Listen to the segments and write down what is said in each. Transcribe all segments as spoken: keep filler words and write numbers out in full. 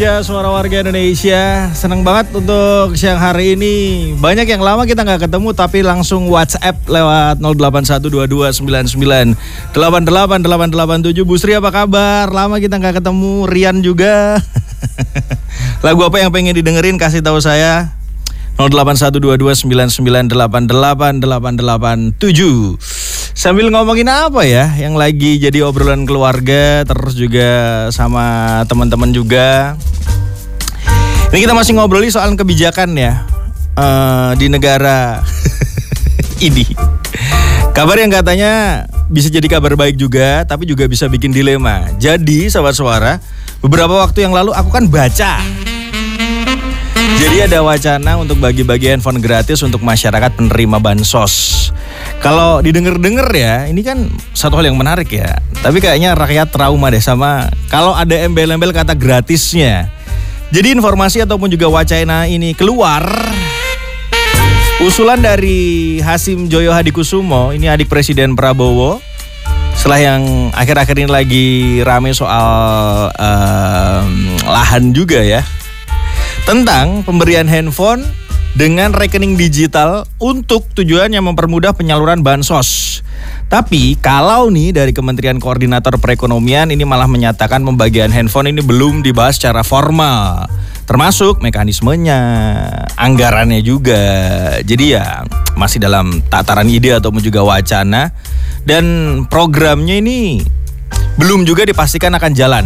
Ya, suara warga Indonesia, senang banget untuk siang hari ini. Banyak yang lama kita nggak ketemu tapi langsung WhatsApp lewat nol delapan satu dua dua sembilan sembilan delapan delapan delapan delapan tujuh. Bu Sri apa kabar? Lama kita nggak ketemu. Rian juga. Lagu apa yang pengen didengerin kasih tahu saya. nol delapan satu dua dua sembilan sembilan delapan delapan delapan delapan tujuh. Sambil ngomongin apa ya yang lagi jadi obrolan keluarga, terus juga sama teman-teman juga. Ini kita masih ngobrolin soal kebijakan ya uh, di negara ini. Kabar yang katanya bisa jadi kabar baik juga, tapi juga bisa bikin dilema. Jadi sahabat suara, beberapa waktu yang lalu aku kan baca. Jadi ada wacana untuk bagi-bagi handphone gratis untuk masyarakat penerima bansos. Kalau didengar-dengar ya, ini kan satu hal yang menarik ya. Tapi kayaknya rakyat trauma deh sama kalau ada embel-embel kata gratisnya. Jadi informasi ataupun juga wacana ini keluar. Usulan dari Hasim Joyo Hadikusumo, ini adik Presiden Prabowo. Setelah yang akhir-akhir ini lagi rame soal um, lahan juga ya. Tentang pemberian handphone dengan rekening digital untuk tujuan yang mempermudah penyaluran bansos. Tapi kalau nih dari Kementerian Koordinator Perekonomian ini malah menyatakan pembagian handphone ini belum dibahas secara formal. Termasuk mekanismenya, anggarannya juga. Jadi ya masih dalam tataran ide ataupun juga wacana. Dan programnya ini belum juga dipastikan akan jalan.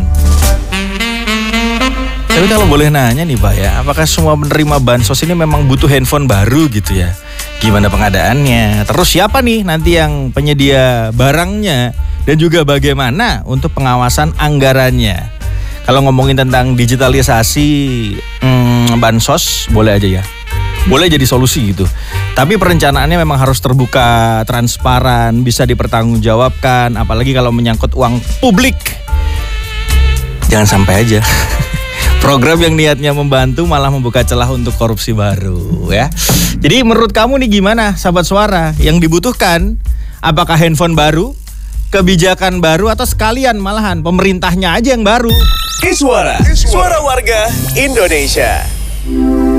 Tapi kalau boleh nanya nih Pak ya, apakah semua penerima bansos ini memang butuh handphone baru gitu ya? Gimana pengadaannya? Terus siapa nih nanti yang penyedia barangnya? Dan juga bagaimana untuk pengawasan anggarannya? Kalau ngomongin tentang digitalisasi hmm, bansos, boleh aja ya. Boleh jadi solusi gitu. Tapi perencanaannya memang harus terbuka, transparan, bisa dipertanggungjawabkan. Apalagi kalau menyangkut uang publik. Jangan sampai aja. Program yang niatnya membantu malah membuka celah untuk korupsi baru ya. Jadi menurut kamu nih gimana sahabat suara? Yang dibutuhkan apakah handphone baru, kebijakan baru, atau sekalian malahan pemerintahnya aja yang baru? Suara, suara warga Indonesia.